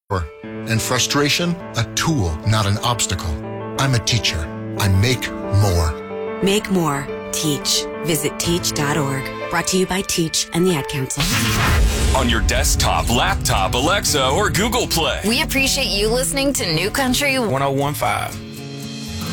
And frustration, a tool, not an obstacle. I'm a teacher. I make more. Make more. Teach. Visit teach.org. Brought to you by Teach and the Ad Council. On your desktop, laptop, Alexa, or Google Play. We appreciate you listening to New Country 1015.